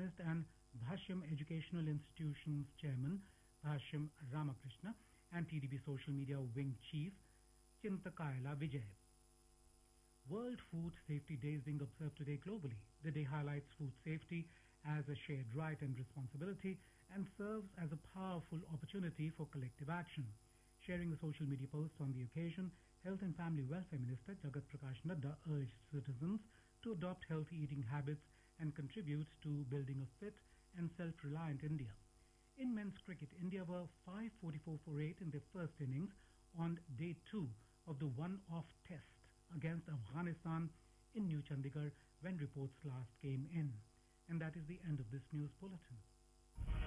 Economist and Bhashyam Educational Institutions Chairman Bhashyam Ramakrishna and TDP Social Media Wing Chief Chintakayala Vijay. World Food Safety Day is being observed today globally. The day highlights food safety as a shared right and responsibility and serves as a powerful opportunity for collective action. Sharing a social media post on the occasion, Health and Family Welfare Minister Jagat Prakash Nadda urged citizens to adopt healthy eating habits and contribute to building a fit and self-reliant India. In men's cricket, India were 544 for 8 in their first innings on day 2 of the one-off test against Afghanistan in New Chandigarh when reports last came in. And that is the end of this news bulletin.